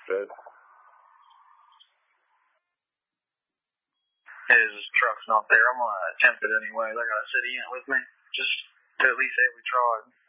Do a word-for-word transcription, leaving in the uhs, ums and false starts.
Good. His truck's not there. I'm going to attempt it anyways. I got a city ant with me, just to at least say we tried.